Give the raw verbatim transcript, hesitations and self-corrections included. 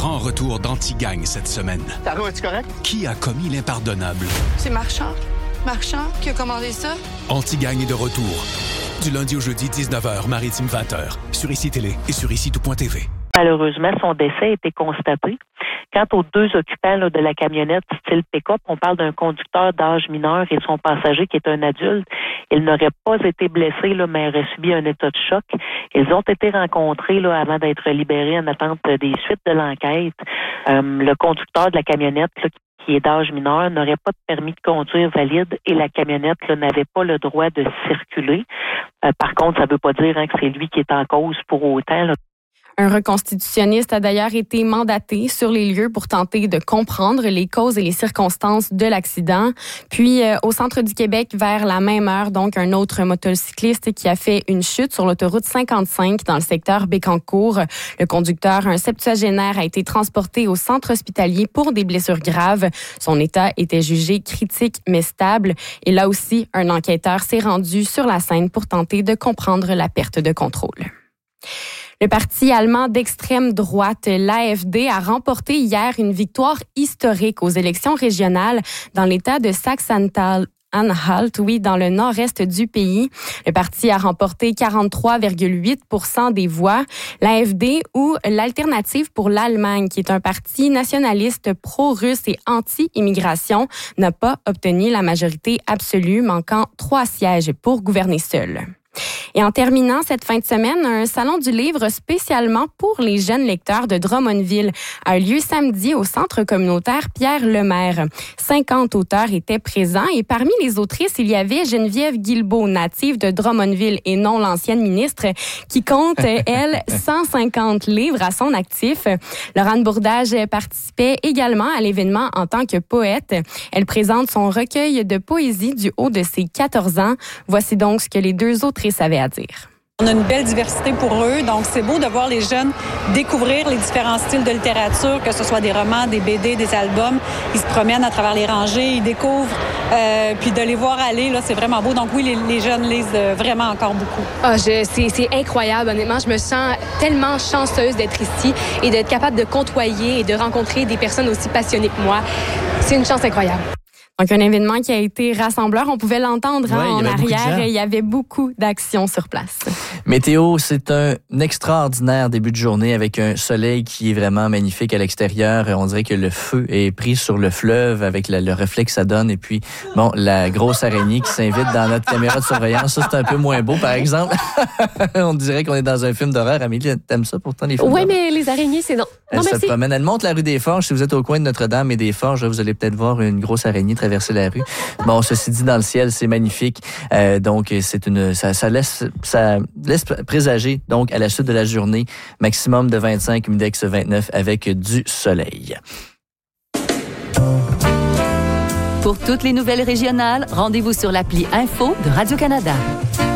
grand retour d'Antigang cette semaine. Taro, es-tu correct? Qui a commis l'impardonnable? C'est Marchand. Marchand qui a commandé ça. Antigang est de retour. Du lundi au jeudi, dix-neuf heures, Maritime vingt heures. Sur Ici Télé et sur ici tout point t v. Malheureusement, son décès a été constaté. Quant aux deux occupants là, de la camionnette style pick-up, on parle d'un conducteur d'âge mineur et son passager qui est un adulte. Il n'aurait pas été blessé, là, mais aurait subi un état de choc. Ils ont été rencontrés là, avant d'être libérés en attente des suites de l'enquête. Euh, le conducteur de la camionnette, là, qui est d'âge mineur, n'aurait pas de permis de conduire valide et la camionnette là, n'avait pas le droit de circuler. Euh, par contre, ça ne veut pas dire hein, que c'est lui qui est en cause pour autant, là. Un reconstitutionniste a d'ailleurs été mandaté sur les lieux pour tenter de comprendre les causes et les circonstances de l'accident. Puis, euh, au centre du Québec, vers la même heure, donc, un autre motocycliste qui a fait une chute sur l'autoroute cinquante-cinq dans le secteur Bécancour. Le conducteur, un septuagénaire, a été transporté au centre hospitalier pour des blessures graves. Son état était jugé critique mais stable. Et là aussi, un enquêteur s'est rendu sur la scène pour tenter de comprendre la perte de contrôle. Le parti allemand d'extrême droite, l'A F D, a remporté hier une victoire historique aux élections régionales dans l'État de Saxe-Anhalt, oui, dans le nord-est du pays. Le parti a remporté quarante-trois virgule huit pour cent des voix. L'A F D, ou l'Alternative pour l'Allemagne, qui est un parti nationaliste pro-russe et anti-immigration, n'a pas obtenu la majorité absolue, manquant trois sièges pour gouverner seul. Et en terminant cette fin de semaine, un salon du livre spécialement pour les jeunes lecteurs de Drummondville a lieu samedi au centre communautaire Pierre Lemaire. cinquante auteurs étaient présents et parmi les autrices, il y avait Geneviève Guilbeault, native de Drummondville et non l'ancienne ministre, qui compte, elle, cent cinquante livres à son actif. Laurent Bourdage participait également à l'événement en tant que poète. Elle présente son recueil de poésie du haut de ses quatorze ans. Voici donc ce que les deux autrices avaient à dire. On a une belle diversité pour eux, donc c'est beau de voir les jeunes découvrir les différents styles de littérature, que ce soit des romans, des B D, des albums. Ils se promènent à travers les rangées, ils découvrent, euh, puis de les voir aller, là, c'est vraiment beau. Donc oui, les, les jeunes lisent vraiment encore beaucoup. Oh, je, c'est, c'est incroyable, honnêtement. Je me sens tellement chanceuse d'être ici et d'être capable de côtoyer et de rencontrer des personnes aussi passionnées que moi. C'est une chance incroyable. Donc, un événement qui a été rassembleur. On pouvait l'entendre hein, ouais, en arrière. Il y avait beaucoup d'actions sur place. Météo, c'est un extraordinaire début de journée avec un soleil qui est vraiment magnifique à l'extérieur. On dirait que le feu est pris sur le fleuve avec le, le reflet que ça donne. Et puis, bon, la grosse araignée qui s'invite dans notre caméra de surveillance. Ça, c'est un peu moins beau, par exemple. On dirait qu'on est dans un film d'horreur. Amélie, t'aimes ça pourtant, les films Oui, d'horreur? mais les araignées, c'est non. Elle non, se merci. promène. Elle monte la rue des Forges. Si vous êtes au coin de Notre-Dame et des Forges, là, vous allez peut-être voir une grosse araignée traverser la rue. Bon, ceci dit, dans le ciel, c'est magnifique. Euh, donc, c'est une, ça, ça laisse, ça laisse présager, donc, à la suite de la journée, maximum de vingt-cinq, index vingt-neuf avec du soleil. Pour toutes les nouvelles régionales, rendez-vous sur l'appli Info de Radio-Canada.